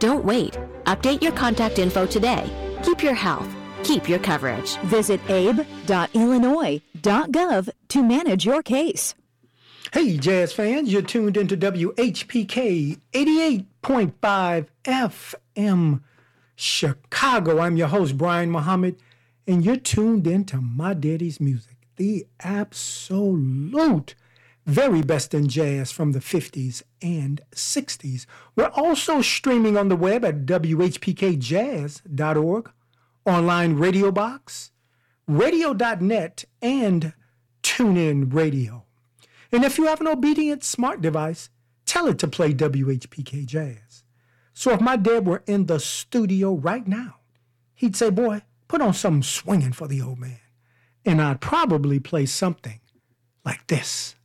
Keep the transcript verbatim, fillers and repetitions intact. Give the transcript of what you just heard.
Don't wait. Update your contact info today. Keep your health. Keep your coverage. Visit abe dot illinois dot gov to manage your case. Hey, jazz fans, you're tuned into W H P K eighty-eight point five F M Chicago. I'm your host, Brian Muhammad, and you're tuned into My Daddy's Music, the absolute very best in jazz from the fifties and sixties. We're also streaming on the web at w h p k jazz dot org, online radio box, radio dot net, and TuneIn Radio. And if you have an obedient smart device, tell it to play W H P K Jazz. So if my dad were in the studio right now, he'd say, boy, put on something swinging for the old man. And I'd probably play something like this.